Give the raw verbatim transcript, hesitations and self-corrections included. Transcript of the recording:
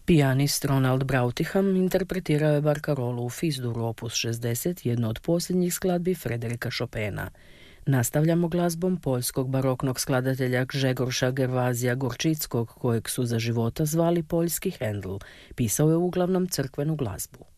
Pijanist Ronald Brautigam interpretirao je Barkarolu u Fizduru opus šezdeset, jedno od posljednjih skladbi Frederika Chopina. Nastavljamo glazbom poljskog baroknog skladatelja Grzegorza Gerwazija Gorčickog, kojeg su za života zvali poljski Handel. Pisao je uglavnom crkvenu glazbu.